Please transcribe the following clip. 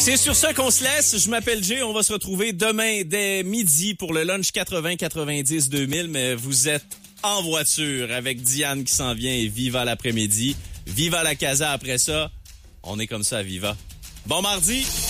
C'est sur ça qu'on se laisse. Je m'appelle Jay. On va se retrouver demain dès midi pour le lunch 80-90-2000. Mais vous êtes en voiture avec Diane qui s'en vient et Viva l'après-midi. Viva la Casa après ça. On est comme ça à Viva. Bon mardi.